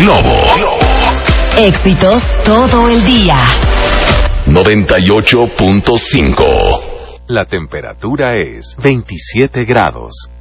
Globo. Éxitos todo el día. 98.5. La temperatura es 27 grados.